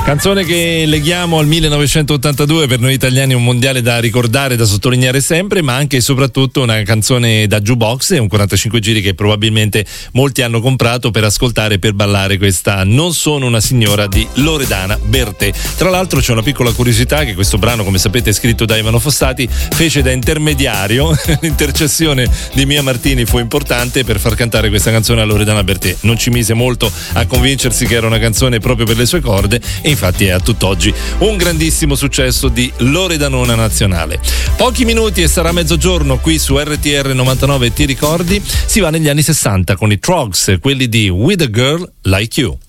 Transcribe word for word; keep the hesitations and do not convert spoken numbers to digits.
Canzone che leghiamo al millenovecentottantadue, per noi italiani un mondiale da ricordare, da sottolineare sempre, ma anche e soprattutto una canzone da jukebox e un quarantacinque giri che probabilmente molti hanno comprato per ascoltare e per ballare questa Non sono una signora di Loredana Bertè. Tra l'altro c'è una piccola curiosità, che questo brano, come sapete, è scritto da Ivano Fossati, fece da intermediario, l'intercessione di Mia Martini fu importante per far cantare questa canzone a Loredana Bertè. Non ci mise molto a convincersi che era una canzone proprio per le sue corde e infatti è a tutt'oggi un grandissimo successo di Loredanona nazionale. Pochi minuti e sarà mezzogiorno qui su R T R novantanove. Ti ricordi? Si va negli anni sessanta con i Trogs, quelli di With a Girl Like You.